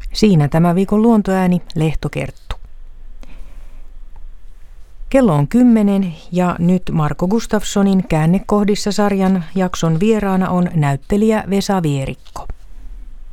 Siinä tämä viikon luontoääni Lehto Kerttu. Kello on 10 ja nyt Marko Gustafssonin Käännekohdissa -sarjan jakson vieraana on näyttelijä Vesa Vierikko.